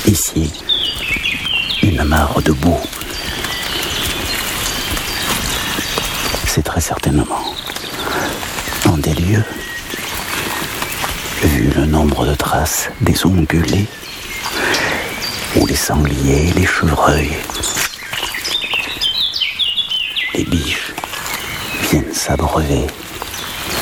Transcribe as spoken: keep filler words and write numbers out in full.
Ici, une mare de boue. C'est très certainement en des lieux, vu le nombre de traces des ongulés, où les sangliers, les chevreuils, les biches viennent s'abreuver